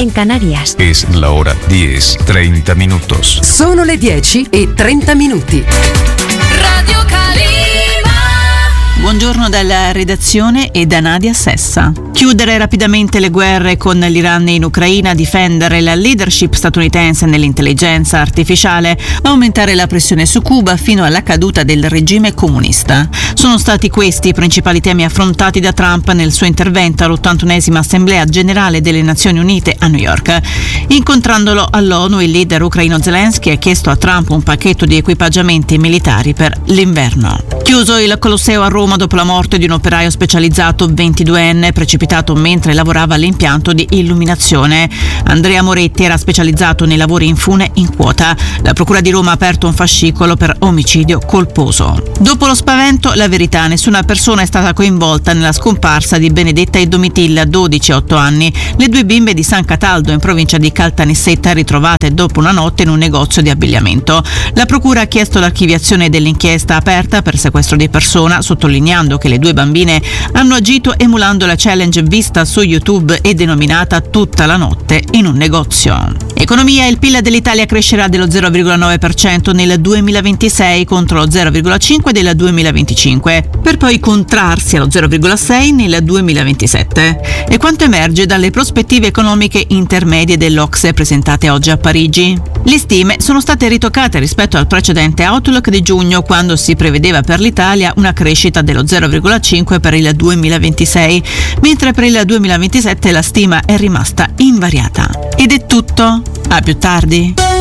en Canarias. Es la hora 10:30 minutos. Sono le 10:30. Radio Calima. Buongiorno dalla redazione e da Nadia Sessa. Chiudere rapidamente le guerre con l'Iran in Ucraina, difendere la leadership statunitense nell'intelligenza artificiale, aumentare la pressione su Cuba fino alla caduta del regime comunista. Sono stati questi i principali temi affrontati da Trump nel suo intervento all'81esima Assemblea Generale delle Nazioni Unite a New York. Incontrandolo all'ONU, il leader ucraino Zelensky ha chiesto a Trump un pacchetto di equipaggiamenti militari per l'inverno. Chiuso il Colosseo a Roma dopo la morte di un operaio specializzato 22enne precipitato mentre lavorava all'impianto di illuminazione. Andrea Moretti era specializzato nei lavori in fune in quota. La Procura di Roma ha aperto un fascicolo per omicidio colposo. Dopo lo spavento, la verità: nessuna persona è stata coinvolta nella scomparsa di Benedetta e Domitilla, 12 e 8 anni, le due bimbe di San Cataldo in provincia di Caltanissetta, ritrovate dopo una notte in un negozio di abbigliamento. La Procura ha chiesto l'archiviazione dell'inchiesta aperta per sequestro di persona, sottolineando che le due bambine hanno agito emulando la challenge vista su YouTube e denominata Tutta la notte in un negozio. Economia: il PIL dell'Italia crescerà dello 0,9% nel 2026 contro lo 0,5% del 2025, per poi contrarsi allo 0,6% nel 2027. E quanto emerge dalle prospettive economiche intermedie dell'Ocse presentate oggi a Parigi? Le stime sono state ritoccate rispetto al precedente outlook di giugno, quando si prevedeva per l'Italia una crescita dello 0,5% per il 2026, mentre per il 2027 la stima è rimasta invariata. Ed è tutto. A più tardi.